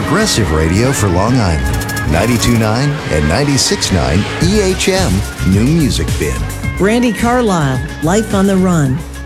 progressive radio for Long Island. 92.9 and 96.9 EHM New Music Bin. Brandy Carlisle, Life on the Run.